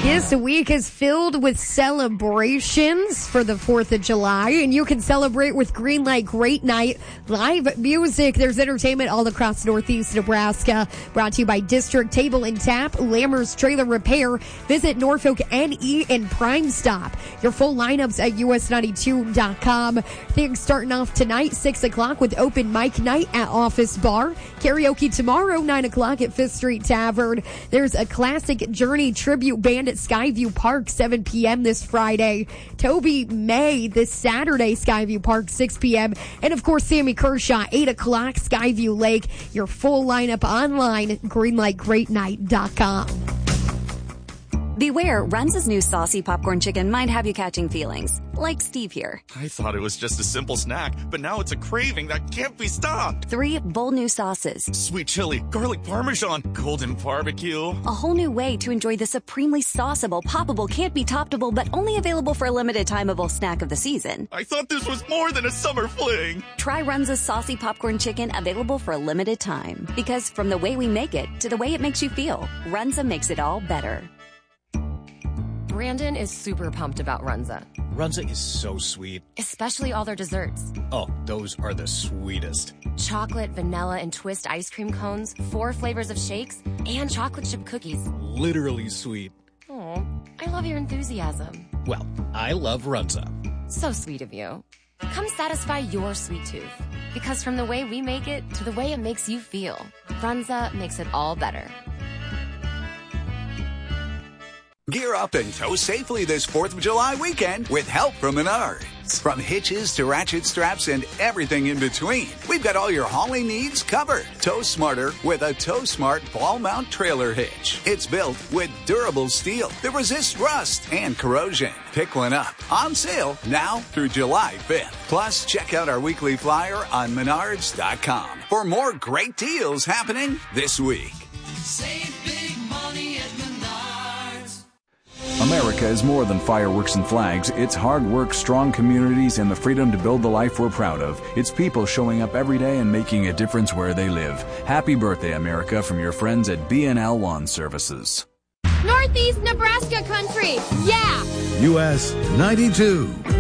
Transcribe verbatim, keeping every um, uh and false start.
This week is filled with celebrations for the fourth of July, and you can celebrate with Greenlight Great Night, live music. There's entertainment all across Northeast Nebraska, brought to you by District Table and Tap, Lammers Trailer Repair. Visit Norfolk N E and Prime Stop. Your full lineups at U S ninety-two dot com. Things starting off tonight, six o'clock with open mic night at Office Bar. Karaoke tomorrow, nine o'clock at Fifth Street Tavern. There's a classic Journey tribute band at Skyview Park, seven p.m. this Friday. Toby May this Saturday, Skyview Park, six p.m. And of course, Sammy Kershaw, eight o'clock, Skyview Lake. Your full lineup online, greenlight great night dot com. Beware, Runza's new saucy popcorn chicken might have you catching feelings. Like Steve here. I thought it was just a simple snack, but now it's a craving that can't be stopped. Three bold new sauces. Sweet chili, garlic parmesan, golden barbecue. A whole new way to enjoy the supremely sauceable, poppable, can't be toppable, but only available for a limited timeable snack of the season. I thought this was more than a summer fling. Try Runza's saucy popcorn chicken, available for a limited time. Because from the way we make it to the way it makes you feel, Runza makes it all better. Brandon is super pumped about Runza. Runza is so sweet. Especially all their desserts. Oh, those are the sweetest. Chocolate, vanilla, and twist ice cream cones, four flavors of shakes, and chocolate chip cookies. Literally sweet. Oh, I love your enthusiasm. Well, I love Runza. So sweet of you. Come satisfy your sweet tooth. Because from the way we make it to the way it makes you feel, Runza makes it all better. Gear up and tow safely this fourth of July weekend with help from Menards. From hitches to ratchet straps and everything in between, we've got all your hauling needs covered. Tow smarter with a Tow Smart ball mount trailer hitch. It's built with durable steel that resists rust and corrosion. Pick one up. On sale now through July fifth. Plus, check out our weekly flyer on menards dot com for more great deals happening this week. Save big money at Menards. America is more than fireworks and flags. It's hard work, strong communities, and the freedom to build the life we're proud of. It's people showing up every day and making a difference where they live. Happy birthday, America, from your friends at B N L Lawn Services. Northeast Nebraska country, yeah! U S ninety-two.